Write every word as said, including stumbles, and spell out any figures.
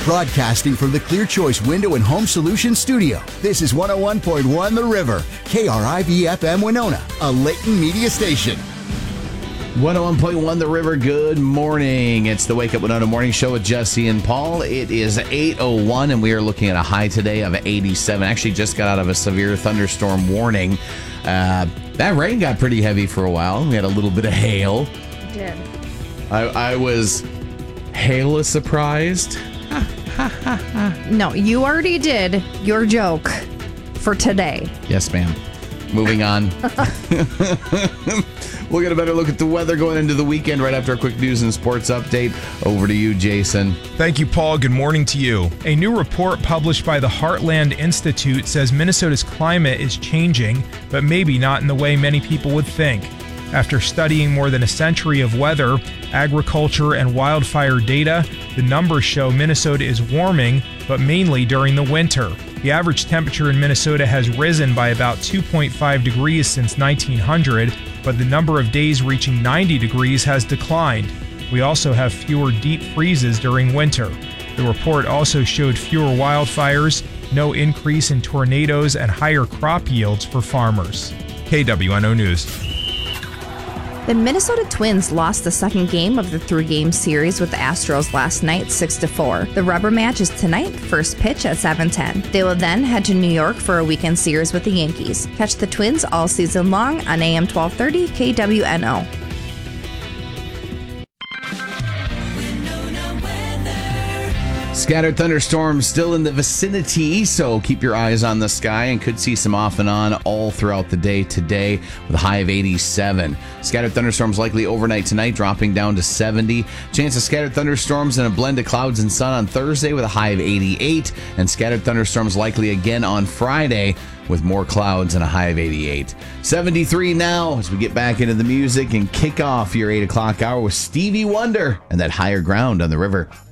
Broadcasting from the Clear Choice Window and Home Solutions Studio, this is one oh one point one The River, K R I V F M Winona, a Layton media station. one oh one point one The River, good morning. It's the Wake Up Winona Morning Show with Jesse and Paul. It is eight oh one, and we are looking at a high today of eighty-seven. Actually, just got out of a severe thunderstorm warning. Uh, that rain got pretty heavy for a while. We had a little bit of hail. It did. I, I was hail surprised. No, you already did your joke for today. Yes, ma'am. Moving on. We'll get a better look at the weather going into the weekend right after a quick news and sports update. Over to you, Jason. Thank you, Paul. Good morning to you. A new report published by the Heartland Institute says Minnesota's climate is changing, but maybe not in the way many people would think. After studying more than a century of weather, agriculture, and wildfire data, the numbers show Minnesota is warming, but mainly during the winter. The average temperature in Minnesota has risen by about two point five degrees since nineteen hundred, but the number of days reaching ninety degrees has declined. We also have fewer deep freezes during winter. The report also showed fewer wildfires, no increase in tornadoes, and higher crop yields for farmers. K W N O News. The Minnesota Twins lost the second game of the three-game series with the Astros last night, six to four. The rubber match is tonight, first pitch at seven ten. They will then head to New York for a weekend series with the Yankees. Catch the Twins all season long on A M twelve thirty K W N O. Scattered thunderstorms still in the vicinity, so keep your eyes on the sky and could see some off and on all throughout the day today with a high of eighty-seven. Scattered thunderstorms likely overnight tonight, dropping down to seventy. Chance of scattered thunderstorms and a blend of clouds and sun on Thursday with a high of eighty-eight. And scattered thunderstorms likely again on Friday with more clouds and a high of eighty-eight. seventy-three now as we get back into the music and kick off your eight o'clock hour with Stevie Wonder and that Higher Ground on the River.